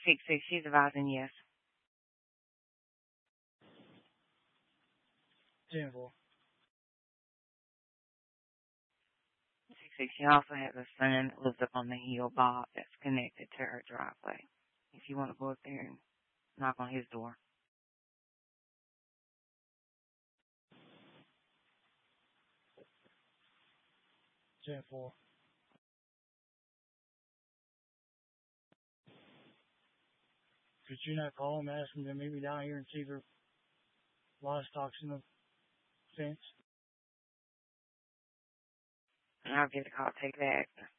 666, she's advising yes. 10-4. 66, she also has a son that lives up on the hill, Bob, that's connected to her driveway. If you want to go up there and knock on his door. 10-4. Could you not call him and ask him to meet me down here and see if there's livestock's in the fence? And I'll get a call, take that.